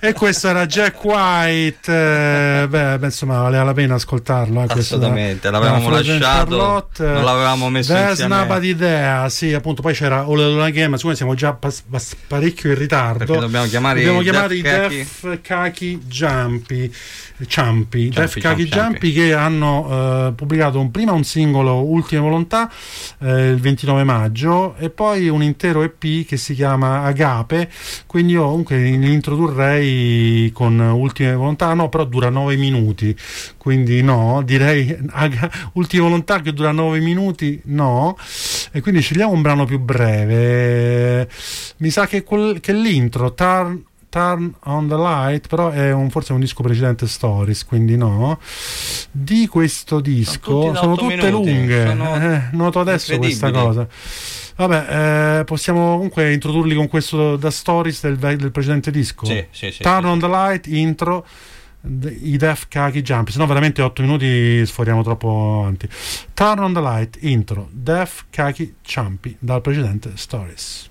E questo era Jack White, beh, insomma valeva la pena ascoltarlo. Assolutamente, l'avevamo lasciato, non l'avevamo messo insieme. Snaba di idea, sì, appunto. Poi c'era All Alone Again, ma siccome siamo già parecchio in ritardo, perché dobbiamo chiamare i Def Kaki Jumpy, Def Kaki Jumpy, che hanno pubblicato prima un singolo, Ultime Volontà, il 29 maggio, e poi un intero EP che si chiama Agape. Quindi io comunque li introdurrei con Ultime Volontà, no, però dura 9 minuti, quindi no, direi Ultime Volontà che dura 9 minuti, no, e quindi scegliamo un brano più breve. Mi sa che l'intro Turn on the Light, però è forse un disco precedente, Stories, quindi no. Di questo disco sono tutte lunghe, noto adesso questa cosa. Vabbè, possiamo comunque introdurli con questo da Stories del precedente disco. Sì, Turn on the Light, intro, i Def Kaki Jumpy, sennò veramente 8 minuti sforiamo troppo avanti. Turn on the Light, intro, Def Kaki Jumpy, dal precedente Stories.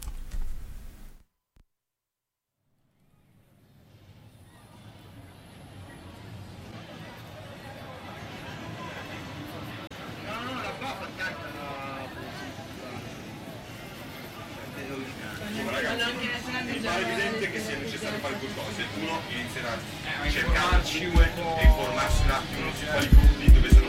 È evidente che sia necessario fare due cose. Uno, inizierà a cercare 5 e informarsi un attimo su quali gruppi dove sono